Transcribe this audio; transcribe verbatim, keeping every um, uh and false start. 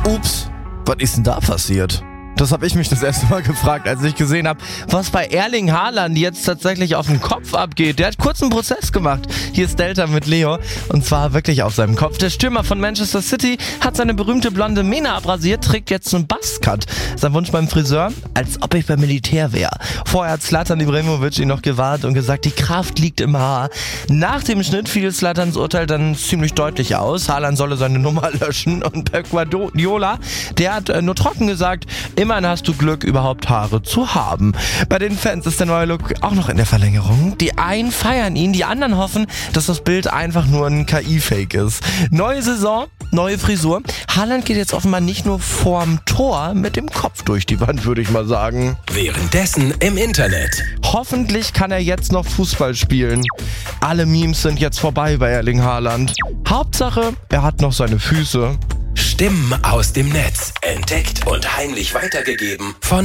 Ups, was ist denn da passiert? Das habe ich mich das erste Mal gefragt, als ich gesehen habe, was bei Erling Haaland jetzt tatsächlich auf dem Kopf abgeht. Der hat kurz einen Prozess gemacht. Hier ist Delta mit Leo und zwar wirklich auf seinem Kopf. Der Stürmer von Manchester City hat seine berühmte blonde Mähne abrasiert, trägt jetzt einen Buzzcut. Sein Wunsch beim Friseur? Als ob ich beim Militär wäre. Vorher hat Zlatan Ibrahimovic ihn noch gewarnt und gesagt, die Kraft liegt im Haar. Nach dem Schnitt fiel Zlatans Urteil dann ziemlich deutlich aus. Haaland solle seine Nummer löschen und Pep Guardiola, der hat äh, nur trocken gesagt, immerhin hast du Glück, überhaupt Haare zu haben. Bei den Fans ist der neue Look auch noch in der Verlängerung. Die einen feiern ihn, die anderen hoffen, dass das Bild einfach nur ein K I-Fake ist. Neue Saison, neue Frisur. Haaland geht jetzt offenbar nicht nur vorm Tor mit dem Kopf durch die Wand, würde ich mal sagen. Währenddessen im Internet. Hoffentlich kann er jetzt noch Fußball spielen. Alle Memes sind jetzt vorbei bei Erling Haaland. Hauptsache, er hat noch seine Füße. Stimmen aus dem Netz. Entdeckt und heimlich weitergegeben von